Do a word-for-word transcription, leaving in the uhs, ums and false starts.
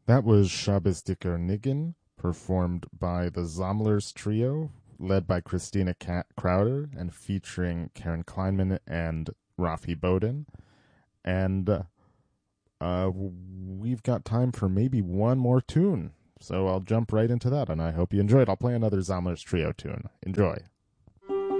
That was Shabbos Dicker Niggin, performed by the Zomlers Trio, led by Christina Ca- Crowder and featuring Karen Kleinman and Rafi Bowden. And uh, uh, we've got time for maybe one more tune. So I'll jump right into that, and I hope you enjoyed. I'll play another Zomlers Trio tune. Enjoy.